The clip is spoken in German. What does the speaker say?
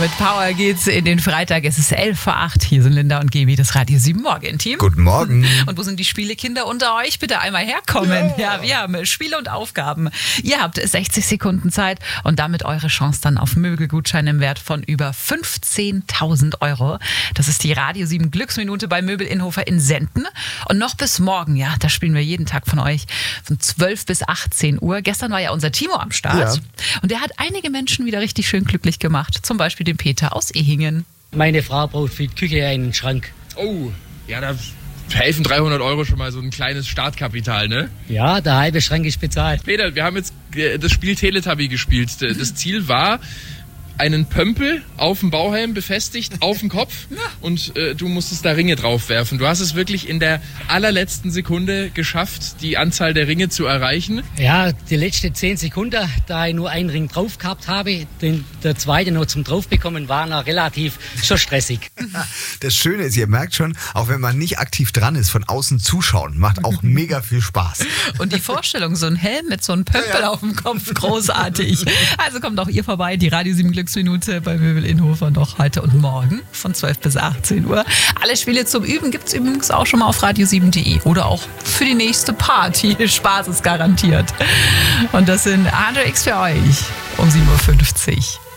mit Power geht's in den Freitag. Es ist 7:11. Hier sind Linda und Gaby, das Radio 7 Morgen-Team. Guten Morgen. Und wo sind die Spielekinder unter euch? Bitte einmal herkommen. Ja, wir haben Spiele und Aufgaben. Ihr habt 60 Sekunden Zeit und damit eure Chance dann auf Möbelgutscheine im Wert von über 15.000 Euro. Das ist die Radio 7 Glücksminute bei Möbel Innhofer in Senden. Und noch bis morgen, ja, da spielen wir jeden Tag von euch von 12 bis 18 Uhr. Gestern war ja unser Timo am Start. Ja. Und der hat einige Menschen wieder richtig schön glücklich gemacht. Zum Beispiel den Peter aus Ehingen. Meine Frau braucht für die Küche einen Schrank. Oh, ja, da helfen 300 Euro schon mal so ein kleines Startkapital, ne? Ja, der halbe Schrank ist bezahlt. Peter, wir haben jetzt das Spiel Teletubby gespielt. Das Ziel war, einen Pömpel auf dem Bauhelm befestigt, auf dem Kopf und du musstest da Ringe drauf werfen. Du hast es wirklich in der allerletzten Sekunde geschafft, die Anzahl der Ringe zu erreichen. Ja, die letzten 10 Sekunden, da ich nur einen Ring drauf gehabt habe, der zweite noch zum draufbekommen, war noch relativ schon stressig. Das Schöne ist, ihr merkt schon, auch wenn man nicht aktiv dran ist, von außen zuschauen, macht auch mega viel Spaß. Und die Vorstellung, so ein Helm mit so einem Pömpel auf dem Kopf, großartig. Also kommt auch ihr vorbei, die Radio 7 Glücksminute bei Möbel Innhofer noch heute und morgen von 12 bis 18 Uhr. Alle Spiele zum Üben gibt es übrigens auch schon mal auf radio7.de oder auch für die nächste Party. Spaß ist garantiert. Und das sind Andre X für euch um 7:50 Uhr.